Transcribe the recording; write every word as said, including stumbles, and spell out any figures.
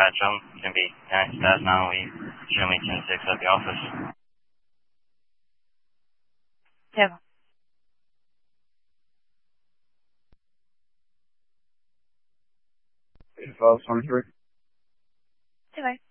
Pat John, can be United States now. We show me ten six at the office. Yeah. twelve twenty-three. Anyway.